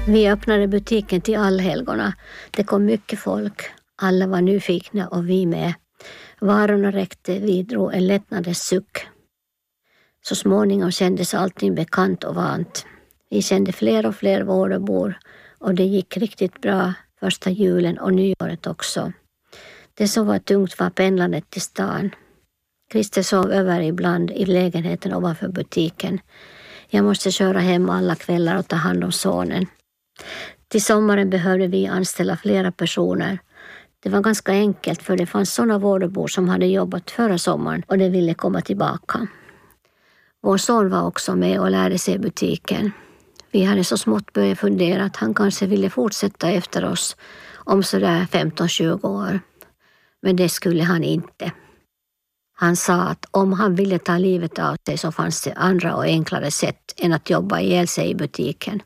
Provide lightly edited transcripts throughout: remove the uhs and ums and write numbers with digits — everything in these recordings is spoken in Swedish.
Vi öppnade butiken till allhelgona. Det kom mycket folk. Alla var nyfikna och vi med. Varorna räckte, vi drog en lättnadens suck. Så småningom kändes allting bekant och vant. Vi kände fler och fler vårdbor och det gick riktigt bra första julen och nyåret också. Det som var tungt var pendlandet till stan. Christer sov över ibland i lägenheten ovanför butiken. Jag måste köra hem alla kvällar och ta hand om sonen. Till sommaren behövde vi anställa flera personer. Det var ganska enkelt för det fanns sådana vårdbor som hade jobbat förra sommaren och de ville komma tillbaka. Vår son var också med och lärde sig butiken. Vi hade så smått börjat fundera att han kanske ville fortsätta efter oss om sådär 15-20 år. Men det skulle han inte. Han sa att om han ville ta livet av sig så fanns det andra och enklare sätt än att jobba ihjäl sig i butiken.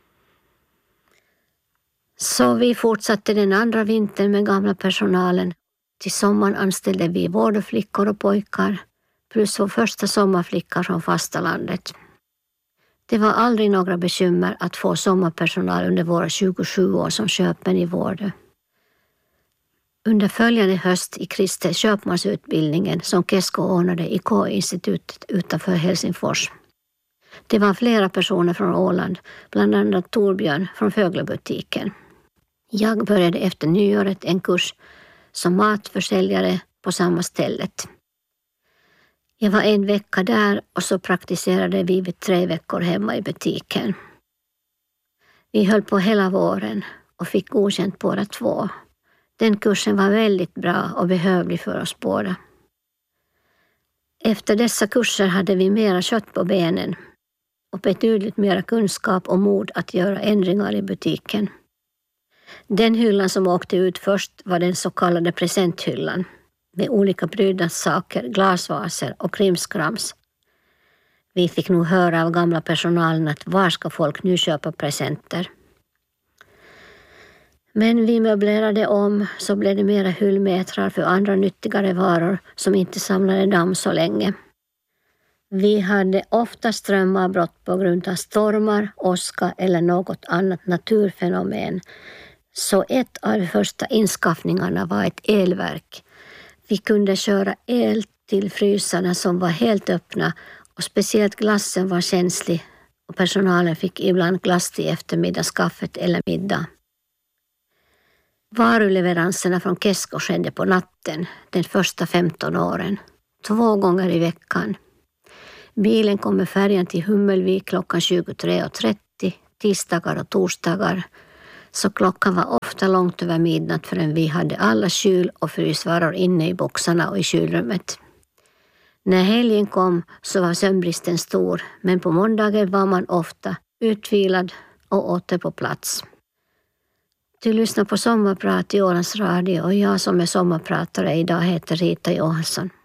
Så vi fortsatte den andra vintern med gamla personalen. Till sommaren anställde vi vårdflickor och pojkar plus vår första sommarflicka från fastalandet. Det var aldrig några bekymmer att få sommarpersonal under våra 27 år som köpmän i vård. Under följande höst i Christer köpmansutbildningen som Kesko ordnade i K-institutet utanför Helsingfors. Det var flera personer från Åland, bland annat Torbjörn från Föglebutiken. Jag började efter nyåret en kurs som matförsäljare på samma stället. Jag var en vecka där och så praktiserade vi vid 3 veckor hemma i butiken. Vi höll på hela våren och fick godkänt båda 2. Den kursen var väldigt bra och behövlig för oss båda. Efter dessa kurser hade vi mera kött på benen och betydligt mera kunskap och mod att göra ändringar i butiken. Den hyllan som åkte ut först var den så kallade presenthyllan med olika prydnadssaker, glasvaser och krimskrams. Vi fick nog höra av gamla personalen att var ska folk nu köpa presenter. Men vi möblerade om så blev det mera hyllmetrar för andra nyttigare varor som inte samlade damm så länge. Vi hade ofta strömavbrott på grund av stormar, åska eller något annat naturfenomen. Så ett av de första inskaffningarna var ett elverk. Vi kunde köra el till frysarna som var helt öppna och speciellt glassen var känslig och personalen fick ibland glass till eftermiddagskaffet eller middag. Varuleveranserna från Kesko skedde på natten den första 15 åren, 2 gånger i veckan. Bilen kom med färjan till Hummelvik klockan 23.30, tisdagar och torsdagar. Så klockan var ofta långt över midnatt förrän vi hade alla kyl- och frysvaror inne i boxarna och i kylrummet. När helgen kom så var sömnbristen stor, men på måndagen var man ofta utvilad och åter på plats. Du lyssnar på Sommarprat i Ålands Radio och jag som är sommarpratare idag heter Rita Johansson.